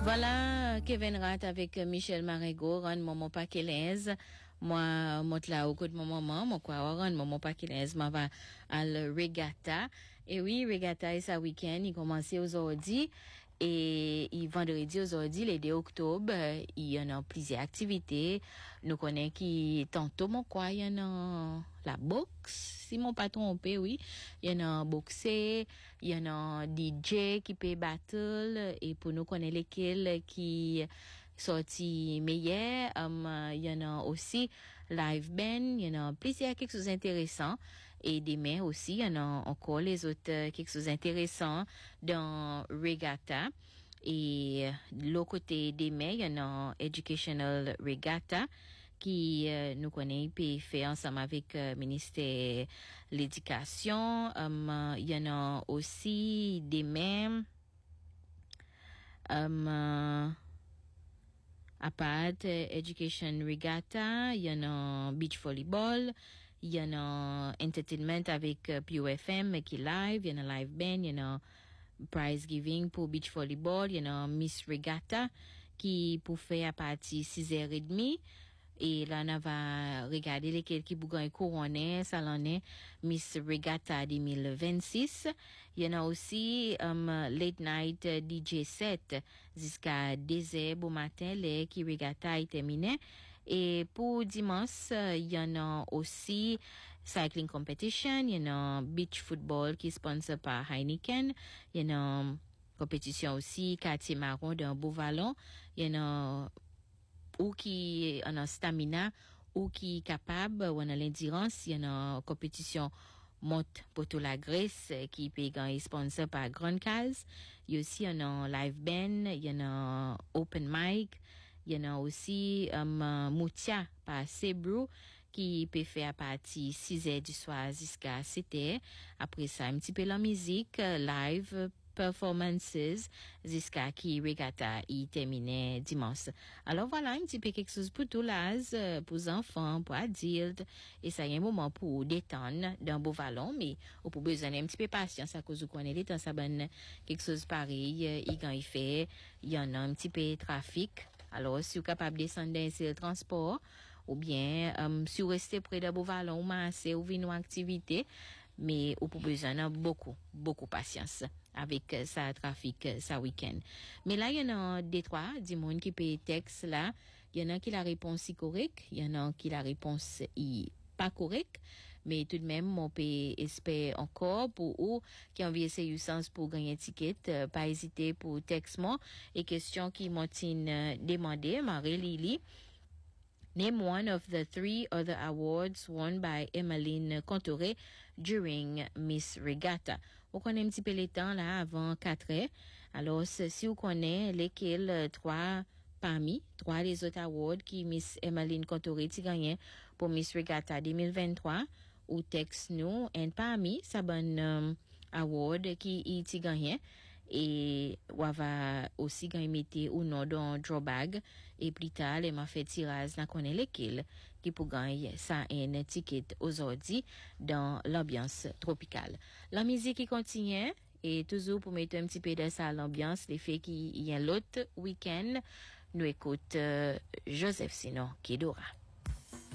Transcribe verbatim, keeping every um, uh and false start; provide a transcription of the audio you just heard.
Voilà, Kevin Rat avec Michel Marégo, Ron Momo Paquelez. Moi, moi là au côté de mon maman, moi quoi, Ron Momo Paquelez, moi va à la regatta. Et oui, regatta est ça week-end, il commence aujourd'hui. Et il vendredi aujourd'hui, le deux octobre, il y en a plusieurs activités. Nous connaissons qui tantôt mon quoi, il y en a la boxe, si mon pas trompé, oui. Il y en a boxer, il y en a D J qui peut battle, et pour nous connaître lesquels qui sorti meilleur, um, il y en a aussi live band, il y en a plusieurs quelque chose d'intéressant. Et demain aussi, il y en a encore les autres euh, quelque chose d'intéressant dans Regatta. Et de l'autre côté demain, il y en a Educational Regatta qui euh, nous connaît puis fait ensemble avec le euh, ministère de l'Éducation. Um, il y en a aussi demain um, uh, à part euh, Education Regatta, il y en a Beach Volleyball. Il y en a entertainment avec uh, P O F M qui live, il y en a live band, il y en a prize giving pour beach volleyball, il y en a Miss Regatta qui pour faire à partir six heures trente. Et là, on va regarder lesquels qui bougan couronné, ça l'en est Miss Regatta deux mille vingt-six. Il y en a aussi um, late night D J set jusqu'à deux heures au matin, les qui Regatta est terminé. Et pour dimanche, il y en a aussi cycling competition, il y en a beach football qui est sponsor par Heineken, il y en a compétition aussi quartier marron d'un beau vallon, il y en a ou qui en a stamina ou qui est capable ou en a l'endurance, il y en a compétition monte pour toute la Grèce qui peut gagner sponsor par Grande Case. Il y a aussi en a live band, il y en a open mic, il y en a aussi um, Moutia par Sebrew qui peut faire à partir six heures du soir jusqu'à sept heures. Après ça, un petit peu la musique live performances jusqu'à qui Regatta y termine dimanche. Alors voilà un petit peu quelque chose pour tout l'âge, pour les enfants, pour adultes, et ça y est un moment pour détendre d'un beau vallon, mais on peut besoin d'un petit peu patience à cause où qu'on est les temps ça bonne quelque chose pareil, et quand il fait, il y en a un petit peu de trafic. Alors si vous êtes capable de descendre dans le transport, ou bien um, si vous restez près d'un beau vallon, ou massé, ou venez une activité, mais on peut besoin de beaucoup, beaucoup patience avec euh, ça trafic euh, ça week-end. Mais là, il y en a des trois, du monde qui peut texte là. Il y en a qui la réponse est correcte, il y en a qui la réponse est pas correcte, mais tout de même, on peut espérer encore pour eux qui ont envie essayer sens pour gagner un ticket, euh, pas hésiter pour texte moi. Et question qui m'ont euh, demandé, Marie Lily. Name one of the three other awards won by Emmeline Contoré during Miss Regatta. On connaît un petit peu les temps là avant quatre heures. Alors, si vous connaissez lesquels euh, trois parmi trois des autres awards qui Miss Emmeline Contoré a gagné pour Miss Regatta deux mille vingt-trois, ou texte nous un parmi ça bonne um, award qui y a gagné. Et on va aussi gagner ou non dans drawbag et plus tard les m'a fait tirage n'a connaît lesquels qui pour gagner ça un ticket aujourd'hui dans l'ambiance tropicale. La musique qui continue et toujours pour mettre un petit peu de ça à l'ambiance, les faits qui y a l'autre week-end nous écoute euh, Joseph Sino Kidora.